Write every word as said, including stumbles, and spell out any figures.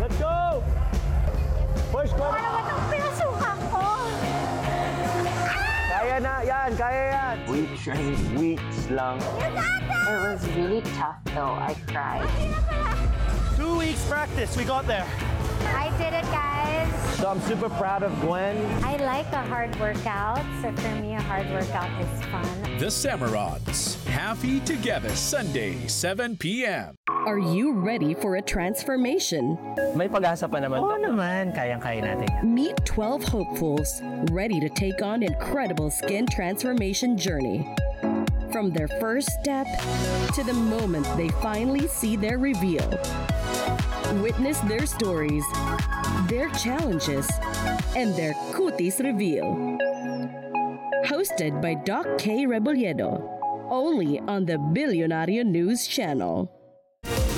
Let's go! Push, go! Ano ba itong pinasukan ko? Kaya na, yan, kaya yan. We trained weeks lang. You got that! It was really tough though. I cried. Two weeks practice, we got there. I did it, guys. So I'm super proud of Gwen. I like a hard workout, so for me, a hard workout is fun. The Samarons. Happy Together, Sunday, seven p.m. Are you ready for a transformation? May pag-asa pa naman. Oo naman, kayang-kaya natin. Meet twelve hopefuls ready to take on incredible skin transformation journey. From their first step to the moment they finally see their reveal. Witness their stories, their challenges, and their cuties reveal. Hosted by Doc K. Rebolledo, only on the Billionario News Channel.